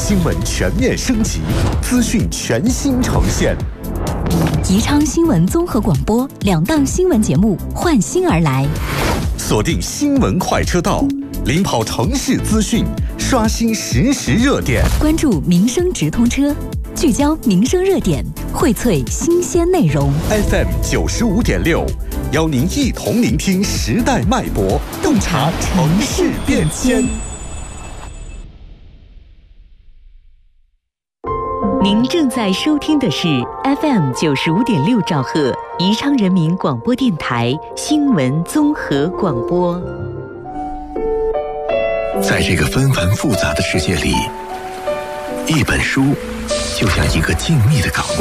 新闻全面升级，资讯全新呈现。 宜昌新闻综合广播2档新闻节目换新而来， 锁定新闻快车道，领跑城市资讯，刷新实时热点， 关注民生直通车，聚焦民生热点，荟萃新鲜内容。 FM 95.6，邀您一同聆听时代脉搏，洞察城市变迁。 您正在收听的是 FM 95.6兆赫宜昌人民广播电台新闻综合广播。 在这个纷繁复杂的世界里，一本书就像一个静谧的港湾。